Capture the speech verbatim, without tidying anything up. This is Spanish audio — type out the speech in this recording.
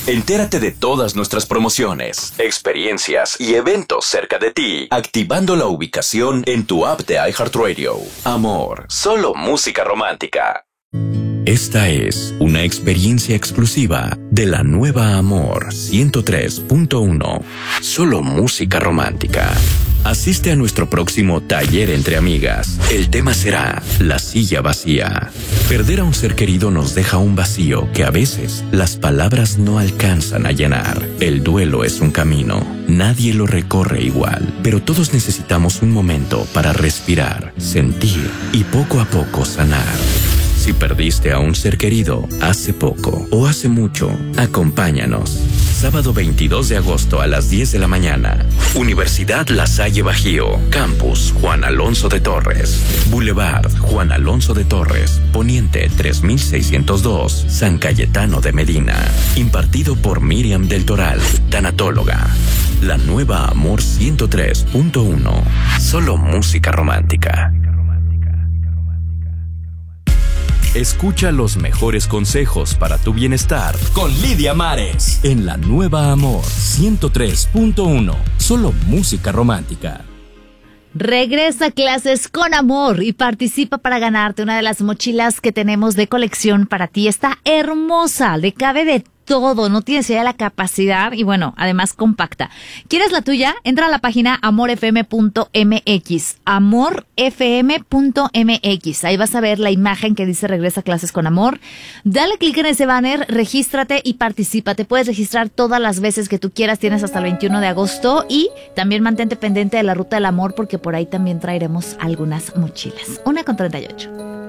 Entérate de todas nuestras promociones, experiencias y eventos cerca de ti, activando la ubicación en tu app de iHeartRadio. Amor, solo música romántica. Esta es una experiencia exclusiva de la nueva Amor ciento tres punto uno. Solo música romántica. Asiste a nuestro próximo taller entre amigas. El tema será la silla vacía. Perder a un ser querido nos deja un vacío que a veces las palabras no alcanzan a llenar. El duelo es un camino. Nadie lo recorre igual, pero todos necesitamos un momento para respirar, sentir y poco a poco sanar. Si perdiste a un ser querido hace poco o hace mucho, acompáñanos. Sábado veintidós de agosto a las diez de la mañana. Universidad La Salle Bajío. Campus Juan Alonso de Torres. Boulevard Juan Alonso de Torres. Poniente tres mil seiscientos dos. San Cayetano de Medina. Impartido por Miriam del Toral, tanatóloga. La nueva Amor ciento tres punto uno. Solo música romántica. Escucha los mejores consejos para tu bienestar con Lidia Mares en la nueva Amor ciento tres punto uno. Solo música romántica. Regresa a clases con Amor y participa para ganarte una de las mochilas que tenemos de colección para ti. Está hermosa, le cabe de todo, no tienes idea de la capacidad y bueno, además compacta. ¿Quieres la tuya? Entra a la página amor f m punto m x, amor f m punto m x. Ahí vas a ver la imagen que dice Regresa a clases con Amor. Dale clic en ese banner, regístrate y participa. Te puedes registrar todas las veces que tú quieras, tienes hasta el veintiuno de agosto y también mantente pendiente de la Ruta del Amor porque por ahí también traeremos algunas mochilas. una con treinta y ocho.